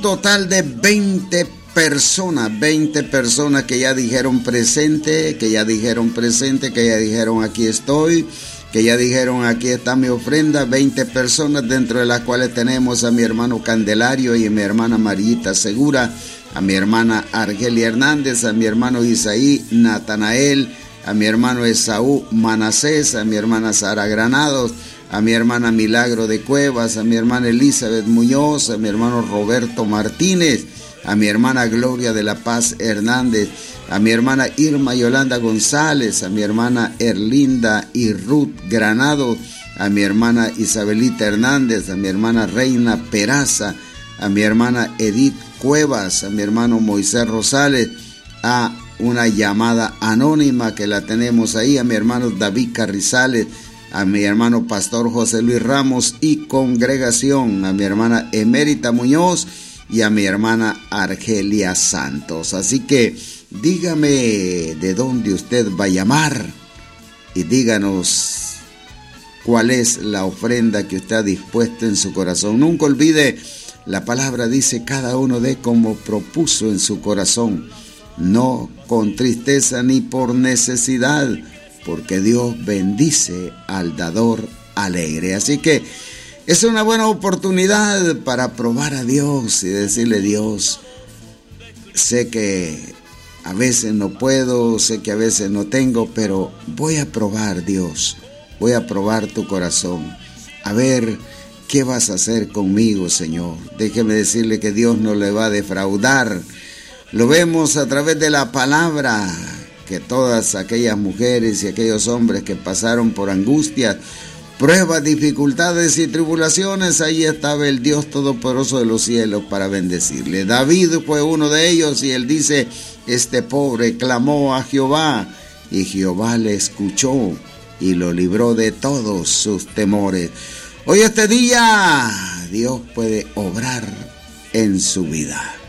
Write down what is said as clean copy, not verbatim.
Total de 20 personas que ya dijeron presente, que ya dijeron aquí estoy, que ya dijeron aquí está mi ofrenda. 20 personas, dentro de las cuales tenemos a mi hermano Candelario y a mi hermana Marita Segura, a mi hermana Argelia Hernández, a mi hermano Isaí Natanael, a mi hermano Esaú Manasés, a mi hermana Sara Granados, a mi hermana Milagro de Cuevas, a mi hermana Elizabeth Muñoz, a mi hermano Roberto Martínez, a mi hermana Gloria de la Paz Hernández, a mi hermana Irma Yolanda González, a mi hermana Erlinda y Ruth Granado, a mi hermana Isabelita Hernández, a mi hermana Reina Peraza, a mi hermana Edith Cuevas, a mi hermano Moisés Rosales, a una llamada anónima que la tenemos ahí, a mi hermano David Carrizales, a mi hermano Pastor José Luis Ramos y congregación, a mi hermana Emérita Muñoz y a mi hermana Argelia Santos. Así que dígame de dónde usted va a llamar y díganos cuál es la ofrenda que usted ha dispuesto en su corazón. Nunca olvide, la palabra dice: cada uno dé como propuso en su corazón, no con tristeza ni por necesidad, porque Dios bendice al dador alegre. Así que es una buena oportunidad para probar a Dios y decirle: Dios, sé que a veces no puedo, sé que a veces no tengo, pero voy a probar, Dios, voy a probar tu corazón, a ver qué vas a hacer conmigo, Señor. Déjeme decirle que Dios no le va a defraudar. Lo vemos a través de la palabra, que todas aquellas mujeres y aquellos hombres que pasaron por angustias, pruebas, dificultades y tribulaciones, ahí estaba el Dios Todopoderoso de los cielos para bendecirle. David fue uno de ellos y él dice: este pobre clamó a Jehová y Jehová le escuchó y lo libró de todos sus temores. Hoy este día Dios puede obrar en su vida.